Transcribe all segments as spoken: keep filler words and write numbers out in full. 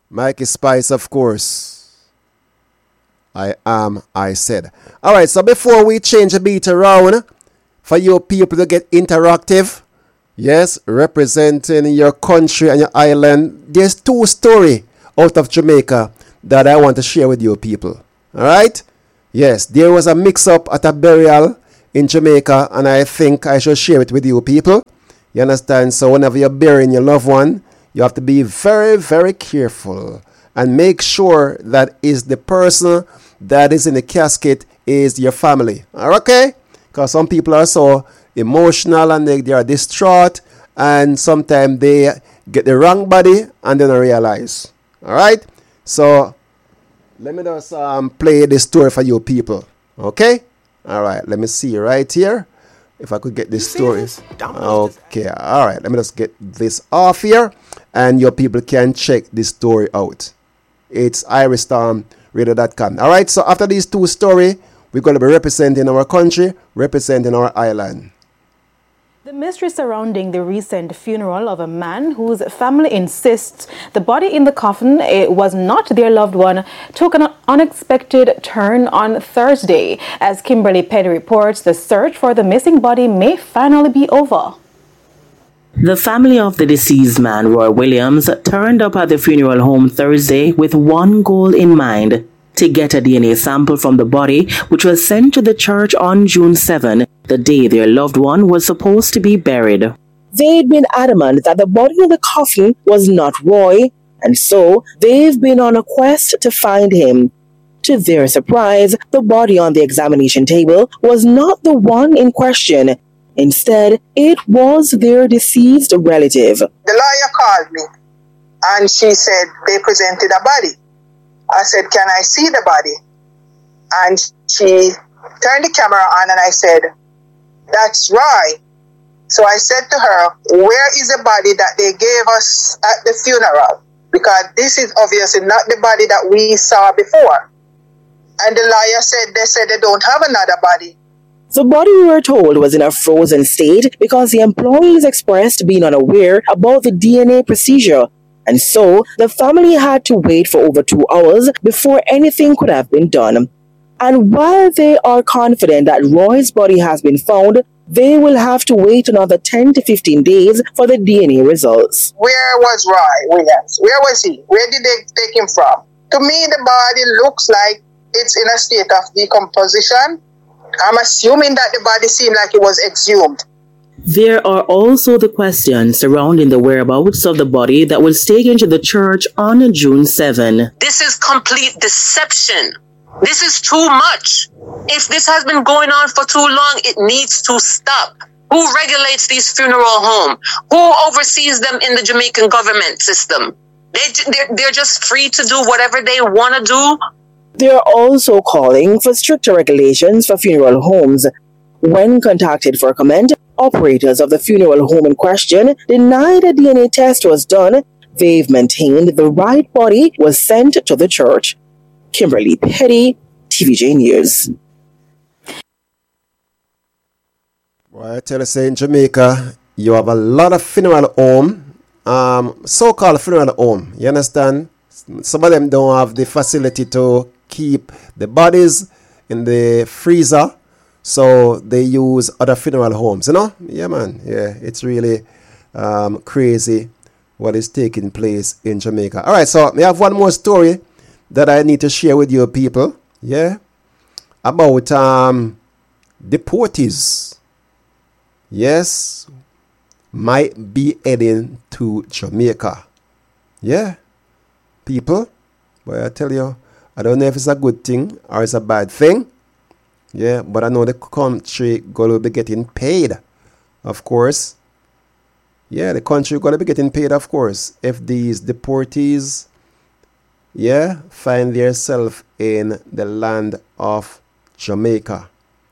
Mikey Spice, of course. I am, I said. All right, so before we change the beat around, for you people to get interactive, yes, representing your country and your island, there's two stories out of Jamaica that I want to share with you people. All right? Yes, there was a mix-up at a burial in Jamaica, and I think I should share it with you people. You understand? So whenever you're burying your loved one, you have to be very, very careful and make sure that is the person that is in the casket is your family. Okay? Because some people are so emotional and they, they are distraught, and sometimes they get the wrong body and they don't realize. All right? So let me just um, play this story for you people. Okay? All right. Let me see right here. If I could get this story. Okay. All right. Let me just get this off here. And your people can check this story out. It's iris storm radio dot com. All right. So after these two stories, we're going to be representing our country, representing our island. The mystery surrounding the recent funeral of a man whose family insists the body in the coffin was not their loved one took an unexpected turn on Thursday. As Kimberly Petty reports, the search for the missing body may finally be over. The family of the deceased man, Roy Williams, turned up at the funeral home Thursday with one goal in mind: to get a D N A sample from the body, which was sent to the church on June seventh, the day their loved one was supposed to be buried. They'd been adamant that the body in the coffin was not Roy, and so they've been on a quest to find him. To their surprise, the body on the examination table was not the one in question. Instead, it was their deceased relative. The lawyer called me, and she said they presented a body. I said, can I see the body? And she turned the camera on and I said, that's Roy. So I said to her, where is the body that they gave us at the funeral? Because this is obviously not the body that we saw before. And the lawyer said, they said they don't have another body. The body, we were told, was in a frozen state because the employees expressed being unaware about the D N A procedure. And so, the family had to wait for over two hours before anything could have been done. And while they are confident that Roy's body has been found, they will have to wait another ten to fifteen days for the D N A results. Where was Roy Williams? Where was he? Where did they take him from? To me, the body looks like it's in a state of decomposition. I'm assuming that the body seemed like it was exhumed. There are also the questions surrounding the whereabouts of the body that was taken to the church on June seventh. This is complete deception. This is too much. If this has been going on for too long, it needs to stop. Who regulates these funeral homes? Who oversees them in the Jamaican government system? They, they're, they're just free to do whatever they want to do. They are also calling for stricter regulations for funeral homes. When contacted for comment, operators of the funeral home in question denied a D N A test was done. They've maintained the right body was sent to the church. Kimberly Petty, T V J News. Well, I tell you, say in Jamaica, you have a lot of funeral home, um, so-called funeral home. You understand? Some of them don't have the facility to keep the bodies in the freezer. So they use other funeral homes, you know? Yeah, man. Yeah, it's really um, crazy what is taking place in Jamaica. All right, so we have one more story that I need to share with you people. Yeah, about um, deportees. Yes, might be heading to Jamaica. Yeah, people. But I tell you, I don't know if it's a good thing or it's a bad thing. Yeah, but I know the country going to be getting paid, of course. Yeah, the country going to be getting paid, of course, if these deportees, yeah, find themselves in the land of Jamaica.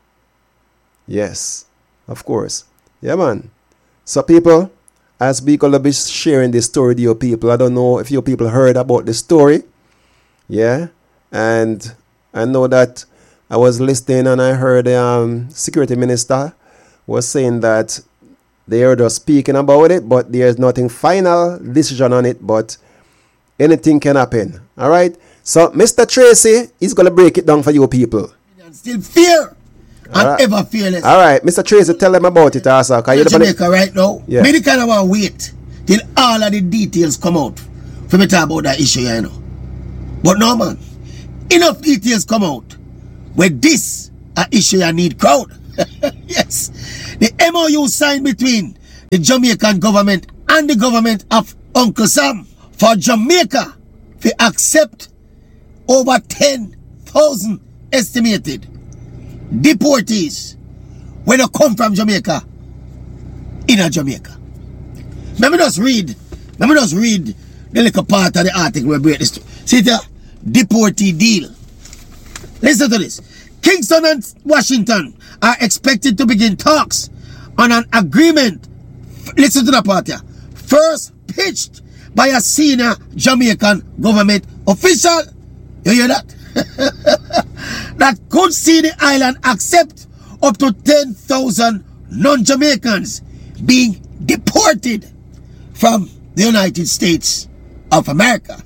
Yes, of course. Yeah, man. So, people, as we going to be sharing this story to you people, I don't know if you people heard about the story. Yeah, and I know that I was listening and I heard the um, security minister was saying that they are just speaking about it, but there's nothing final decision on it. But anything can happen. All right. So Mister Tracy is gonna break it down for you people. Still fear and right. ever fearless. All right, Mister Tracy, tell them about it also. In Jamaica right now, yeah. me kind of want to wait till all of the details come out for me to talk about that issue, you know. But no, man, enough details come out where this a issue you need crowd. Yes, the M O U signed between the Jamaican government and the government of Uncle Sam for Jamaica to accept over ten thousand estimated deportees when they come from Jamaica in a Jamaica. Let me just read, let me just read the little part of the article we break this to. See there, deportee deal. Listen to this. Kingston and Washington are expected to begin talks on an agreement. Listen to the part here. First pitched by a senior Jamaican government official. You hear that? That could see the island accept up to ten thousand non-Jamaicans being deported from the United States of America.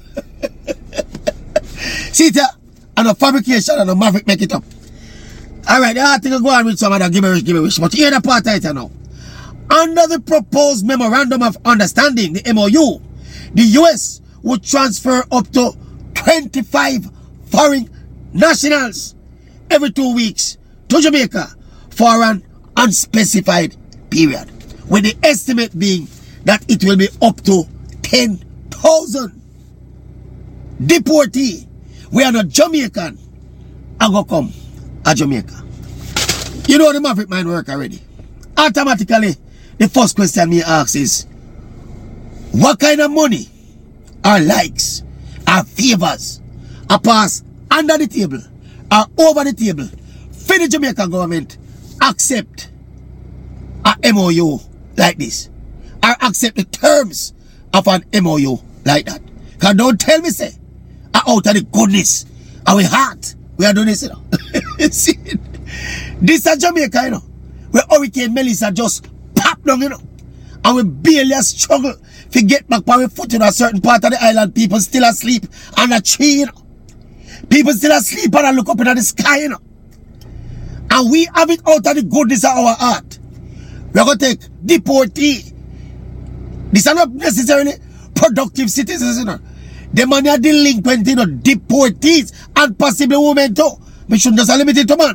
See that? And a fabrication and a maverick make it up. Alright, the article go on with some other gibberish, gibberish. But here the part right now. Under the proposed Memorandum of Understanding, the M O U, the U S would transfer up to twenty-five foreign nationals every two weeks to Jamaica for an unspecified period, with the estimate being that it will be up to ten thousand deportee. We are not Jamaican. I go come a Jamaica. You know the Maverick mind work already. Automatically, the first question me ask is, what kind of money or likes or favors are passed under the table or over the table for the Jamaican government accept a M O U like this, or accept the terms of an M O U like that? Because don't tell me, say, out of the goodness of our heart, we are doing this, you know. See, this is Jamaica, you know, where Hurricane Melissa just popped down, you know, and we barely struggle to get back by our foot in a certain part of the island. People still asleep on a tree, you know. People still asleep and I look up into the sky, you know. And we have it out of the goodness of our heart. We're going to take deportee. These are not necessarily productive citizens, you know. The money are delinquent, you know, deportees and possibly women too. We shouldn't just limit it to man.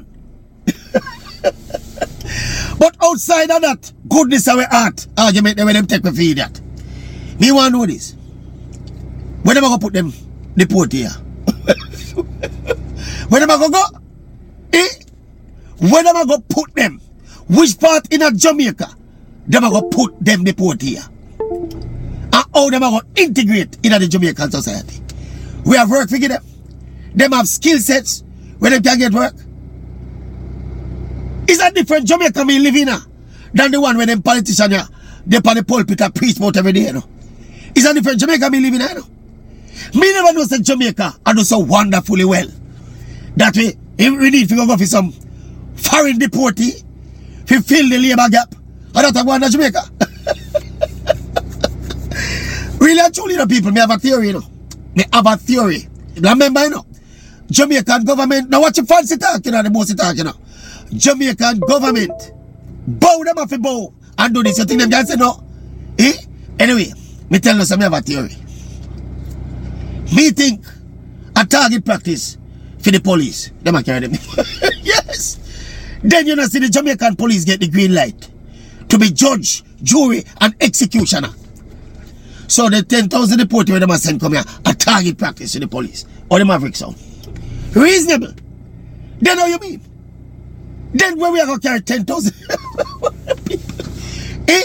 But outside of that, goodness of our heart, argument, when them take me for that. Me want to know this. Where am I going to put them deport here? Where am I going to go? Eh? Where am I going to put them? Which part in a Jamaica them I going to put them deport here? And how them are going to integrate in the Jamaican society? We have work to give them. Them have skill sets where they can get work. It's a different Jamaica me live in than the one where them politicians are they on the pulpit and preach about every day, you know. It's a different Jamaica me live in, you know. Me never know that Jamaica I do so wonderfully well that we, we need to go for some foreign deportee to fill the labor gap. I don't go to Jamaica. Really and truly, the people, me have a theory, you know. Me have a theory. Remember, you know, Jamaican government, now watch your fancy talk, you know, the most talk, you know. Jamaican government, bow them off a bow and do this. You think them guys say no? Eh? Anyway, me tell you some, me have a theory. Me think a target practice for the police. Them a carry them. Yes. Then you know see the Jamaican police get the green light to be judge, jury, and executioner. So the ten thousand deportees where them a send come here, a target practice to the police. Or the Maverick sound. Reasonable. Then how you mean? Then where we are going to carry ten thousand people? Eh?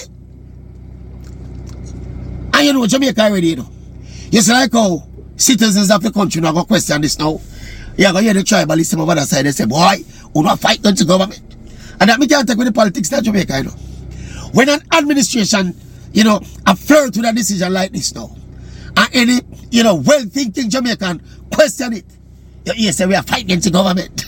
And you know, Jamaica already, you know. You see like how citizens of the country now go question this now. You are going to hear the tribalists on the other side. They say, boy, we not fight against the government. And that me can't take with the politics in Jamaica, you know. When an administration, you know, a flirt with a decision like this now, and any, you know, well-thinking Jamaican question it, you hear say we are fighting against the government.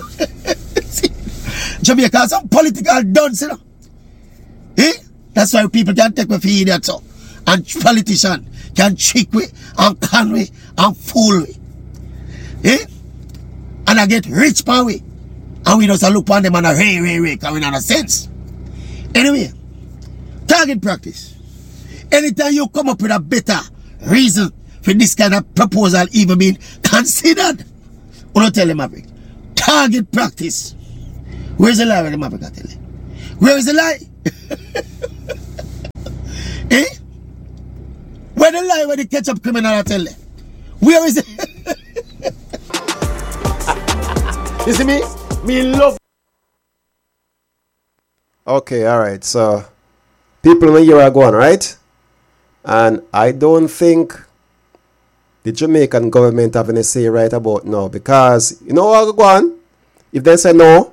Jamaica has some political dunce, you know. Eh? That's why people can't take me for idiots, so. And politicians can trick we and con we and fool we. Eh? And I get rich pan we. And we just look on them and a ray, ray, ray, because we not a sense. Anyway, target practice. Anytime you come up with a better reason for this kind of proposal even being considered, you don't tell them Maverick. Target practice. Where's the lie when the Maverick I tell you? Where is the lie? Eh? Where the lie when the ketchup criminal I tell you? Where is it? You see me? Me love. Okay, alright, so people in a year are gone, right? And I don't think the Jamaican government have any say right about now, because you know what go on? If they say no,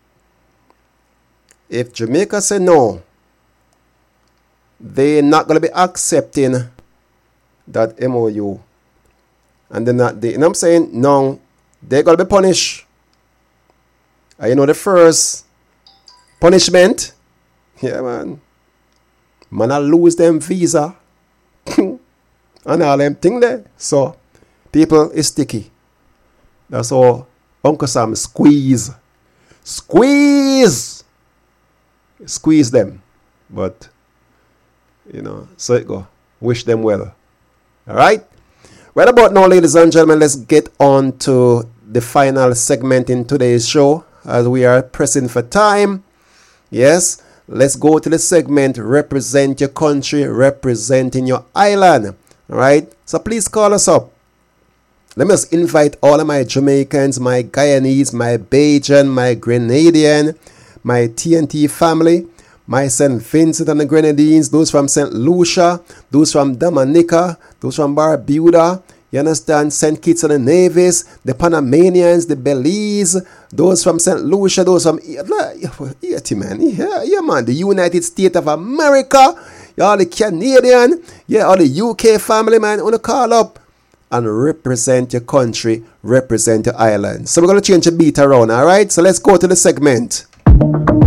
if Jamaica say no, they're not gonna be accepting that M O U. And then not they, you know what I'm saying? No, they're gonna be punished. And you know the first punishment? Yeah, man. Man, I lose them visa. And all them thing there. So, people is sticky. That's all Uncle Sam squeeze. Squeeze! Squeeze them. But, you know, so it go. Wish them well. Alright? Right about now, ladies and gentlemen, let's get on to the final segment in today's show, as we are pressing for time. Yes, let's go to the segment Represent Your Country, Representing Your Island. Alright, so please call us up. Let me just invite all of my Jamaicans, my Guyanese, my Bajan, my Grenadian, my T N T family, my Saint Vincent and the Grenadines, those from Saint Lucia, those from Dominica, those from Barbuda, you understand, Saint Kitts and the Nevis, the Panamanians, the Belize, those from Saint Lucia, those from Haiti, man, yeah, yeah, man, the United States of America, all the Canadian, yeah, all the U K family, man, want to call up and represent your country, represent your island. So we're going to change the beat around, all right? So let's go to the segment.